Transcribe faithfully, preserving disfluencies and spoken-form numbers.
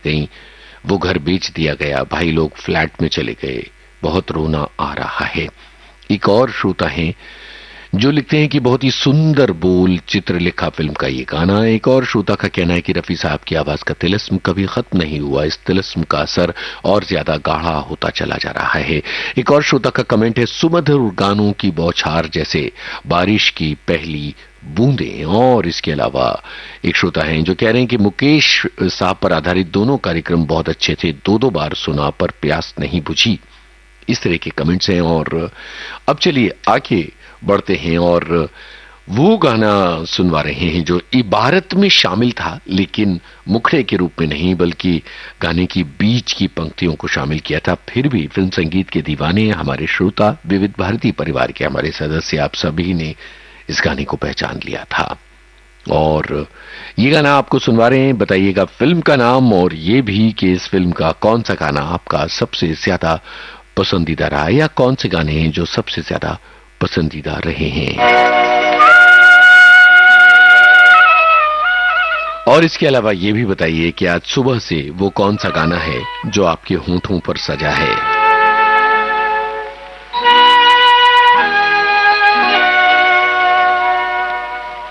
गई, वो घर बेच दिया गया, भाई लोग फ्लैट में चले गए, बहुत रोना आ रहा है। एक और श्रोता हैं जो लिखते हैं कि बहुत ही सुंदर बोल, चित्रलेखा फिल्म का ये गाना। एक और श्रोता का कहना है कि रफी साहब की आवाज का तिलिस्म कभी खत्म नहीं हुआ, इस तिलिस्म का असर और ज्यादा गाढ़ा होता चला जा रहा है। एक और श्रोता का कमेंट है, सुमधुर गानों की बौछार जैसे बारिश की पहली बूंदें। और इसके अलावा एक श्रोता हैं जो कह रहे हैं कि मुकेश साहब पर आधारित दोनों कार्यक्रम बहुत अच्छे थे, दो दो बार सुना पर प्यास नहीं बुझी। इस तरह के कमेंट्स हैं। और अब चलिए आगे बढ़ते हैं और वो गाना सुनवा रहे हैं जो इबारत में शामिल था, लेकिन मुखड़े के रूप में नहीं बल्कि गाने की बीच की पंक्तियों को शामिल किया था। फिर भी फिल्म संगीत के दीवाने, हमारे श्रोता, विविध भारती परिवार के हमारे सदस्य, आप सभी ने इस गाने को पहचान लिया था। और ये गाना आपको सुनवा रहे हैं, बताइएगा फिल्म का नाम और ये भी कि इस फिल्म का कौन सा गाना आपका सबसे ज्यादा पसंदीदा रहा, या कौन से गाने हैं जो सबसे ज्यादा पसंदीदा रहे हैं। और इसके अलावा ये भी बताइए कि आज सुबह से वो कौन सा गाना है जो आपके होंठों पर सजा है।